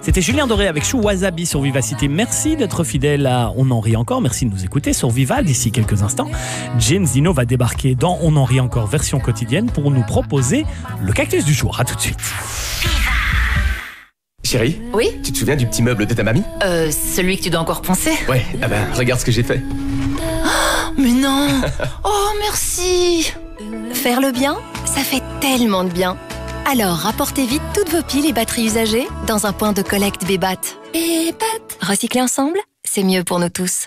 C'était Julien Doré avec Chou Wasabi sur Vivacité. Merci d'être fidèle à On en rit encore. Merci de nous écouter sur Viva. D'ici quelques instants, James Dino va débarquer dans On en rit encore version quotidienne pour nous proposer le cactus du jour. À tout de suite. Chérie, Oui? tu te souviens du petit meuble de ta mamie? Celui que tu dois encore poncer? Ouais, ah ben, regarde ce que j'ai fait. Mais non! Oh, merci! Faire le bien, ça fait tellement de bien. Alors, rapportez vite toutes vos piles et batteries usagées dans un point de collecte Bébat. Bébat. Recycler ensemble, c'est mieux pour nous tous.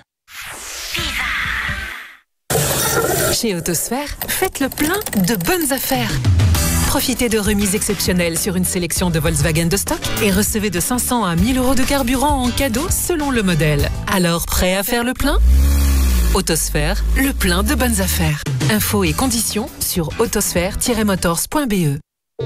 Chez Autosphère, faites le plein de bonnes affaires. Profitez de remises exceptionnelles sur une sélection de Volkswagen de stock et recevez de 500 à 1000 euros de carburant en cadeau selon le modèle. Alors, prêt à faire le plein? Autosphère, le plein de bonnes affaires. Infos et conditions sur autosphère-motors.be.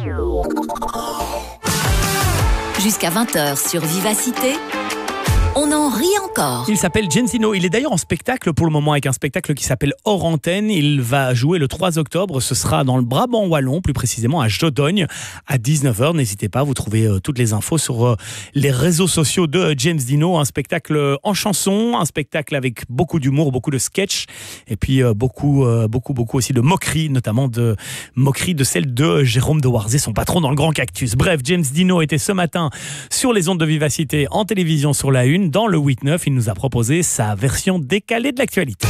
Jusqu'à 20h sur Vivacité, on en rit encore. Il s'appelle James Dino. Il est d'ailleurs en spectacle pour le moment avec un spectacle qui s'appelle Hors Antenne. Il va jouer le 3 octobre. Ce sera dans le Brabant wallon, plus précisément à Jodogne, à 19h. N'hésitez pas, vous trouvez toutes les infos sur les réseaux sociaux de James Dino. Un spectacle en chanson, un spectacle avec beaucoup d'humour, beaucoup de sketch et puis beaucoup aussi de moqueries, notamment de moqueries de celle de Jérôme de Warzé, son patron dans le Grand Cactus. Bref, James Dino était ce matin sur les ondes de Vivacité en télévision sur la Une. Dans le 8-9, il nous a proposé sa version décalée de l'actualité.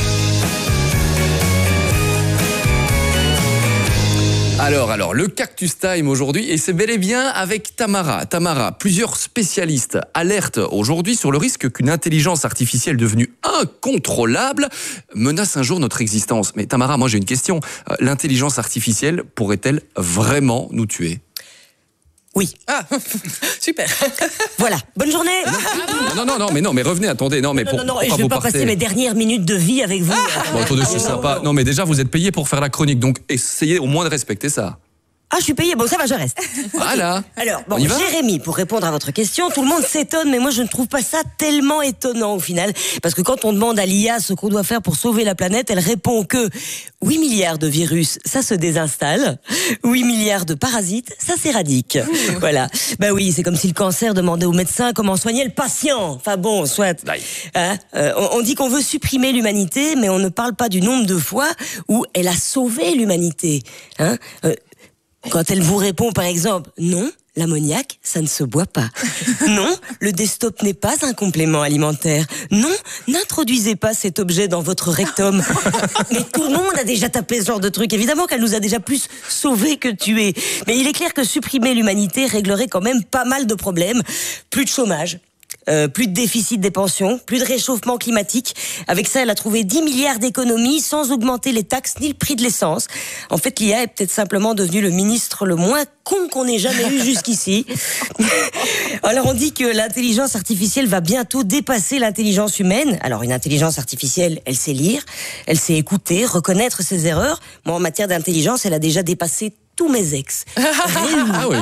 Alors, le Cactus Time aujourd'hui, et c'est bel et bien avec Tamara. Tamara, plusieurs spécialistes alertent aujourd'hui sur le risque qu'une intelligence artificielle devenue incontrôlable menace un jour notre existence. Mais Tamara, moi j'ai une question. L'intelligence artificielle pourrait-elle vraiment nous tuer ? Oui. Ah, super. Voilà. Bonne journée. Non, mais revenez, attendez. Non, mais Non, et je ne vais pas passer mes dernières minutes de vie avec vous. Bon, attendez, c'est sympa. Non, mais déjà, vous êtes payé pour faire la chronique, donc essayez au moins de respecter ça. Ah, je suis payé. Bon, ça va, je reste. Voilà. Alors, bon, On y va ? Jérémy, pour répondre à votre question, tout le monde s'étonne, mais moi, je ne trouve pas ça tellement étonnant au final. Parce que quand on demande à l'IA ce qu'on doit faire pour sauver la planète, elle répond que 8 milliards de virus, ça se désinstalle. 8 milliards de parasites, ça s'éradique. Voilà. Bah oui, c'est comme si le cancer demandait au médecin comment soigner le patient. Enfin bon, soit. Hein, on dit qu'on veut supprimer l'humanité, mais on ne parle pas du nombre de fois où elle a sauvé l'humanité. Hein, quand elle vous répond, par exemple, non, l'ammoniac, ça ne se boit pas. Non, le desktop n'est pas un complément alimentaire. Non, n'introduisez pas cet objet dans votre rectum. Mais tout le monde a déjà tapé ce genre de truc. Évidemment qu'elle nous a déjà plus sauvés que tués. Mais il est clair que supprimer l'humanité réglerait quand même pas mal de problèmes. Plus de chômage. Plus de déficit des pensions, plus de réchauffement climatique. Avec ça, elle a trouvé 10 milliards d'économies sans augmenter les taxes ni le prix de l'essence. En fait, l'IA est peut-être simplement devenue le ministre le moins con qu'on ait jamais eu jusqu'ici. Alors, on dit que l'intelligence artificielle va bientôt dépasser l'intelligence humaine. Alors, une intelligence artificielle, elle sait lire, elle sait écouter, reconnaître ses erreurs. Moi, en matière d'intelligence, elle a déjà dépassé tous mes ex. Ah oui.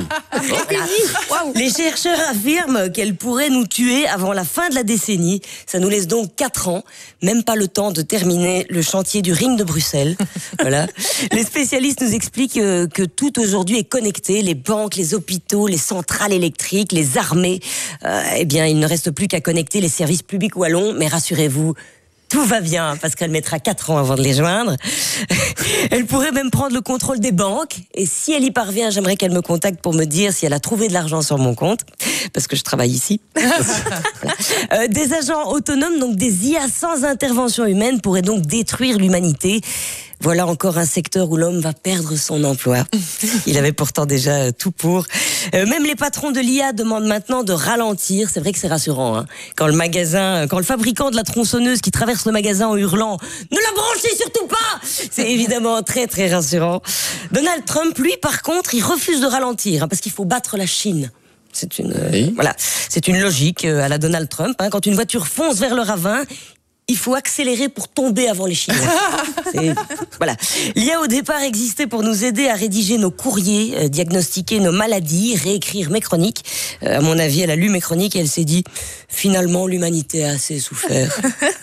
Les chercheurs affirment qu'elle pourrait nous tuer avant la fin de la décennie. Ça nous laisse donc 4 ans, même pas le temps de terminer le chantier du ring de Bruxelles. Voilà. Les spécialistes nous expliquent que tout aujourd'hui est connecté, les banques, les hôpitaux, les centrales électriques, les armées. Eh bien, il ne reste plus qu'à connecter les services publics wallons, mais rassurez-vous, tout va bien, parce qu'elle mettra 4 ans avant de les joindre. Elle pourrait même prendre le contrôle des banques. Et si elle y parvient, j'aimerais qu'elle me contacte pour me dire si elle a trouvé de l'argent sur mon compte. Parce que je travaille ici. Voilà. Des agents autonomes, donc des IA sans intervention humaine, pourraient donc détruire l'humanité. Voilà encore un secteur où l'homme va perdre son emploi. Il avait pourtant déjà tout pour. Même les patrons de l'IA demandent maintenant de ralentir. C'est vrai que c'est rassurant, hein. Quand le fabricant de la tronçonneuse qui traverse le magasin en hurlant « Ne la branchez surtout pas !» C'est évidemment très très rassurant. Donald Trump, lui, par contre, il refuse de ralentir, hein, parce qu'il faut battre la Chine. C'est une logique à la Donald Trump, hein. Quand une voiture fonce vers le ravin, il faut accélérer pour tomber avant les Chinois. Voilà. L'IA au départ existait pour nous aider à rédiger nos courriers, diagnostiquer nos maladies, réécrire mes chroniques. À mon avis, elle a lu mes chroniques et elle s'est dit, finalement, l'humanité a assez souffert.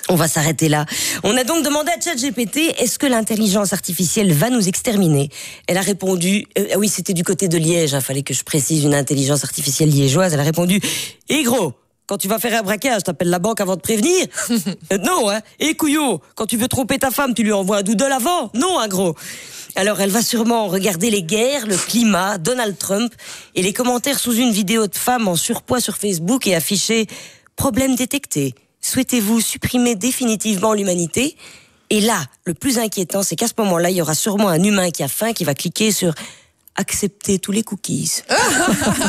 On va s'arrêter là. On a donc demandé à ChatGPT, est-ce que l'intelligence artificielle va nous exterminer? Elle a répondu, oui, c'était du côté de Liège, fallait que je précise, une intelligence artificielle liégeoise. Elle a répondu, gros, quand tu vas faire un braquage, t'appelles la banque avant de prévenir? Non, hein. Couillot, quand tu veux tromper ta femme, tu lui envoies un doodle avant? Non, gros. Alors, elle va sûrement regarder les guerres, le climat, Donald Trump et les commentaires sous une vidéo de femme en surpoids sur Facebook et afficher « Problème détecté. Souhaitez-vous supprimer définitivement l'humanité ?» Et là, le plus inquiétant, c'est qu'à ce moment-là, il y aura sûrement un humain qui a faim qui va cliquer sur « Accepter tous les cookies ».